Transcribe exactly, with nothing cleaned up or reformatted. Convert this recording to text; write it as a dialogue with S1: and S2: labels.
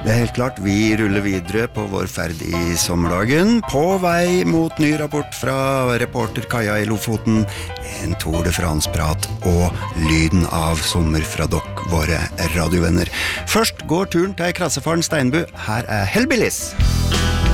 S1: Det er helt klart, vi ruller videre på vår ferd i sommerdagen, på vei mot ny rapport fra reporter Kaja i Lofoten, en Tour de France-prat og lyden av sommer fra dere, våre radiovenner. Først går turen til Krassefaren Steinbu, her er Hellbillies.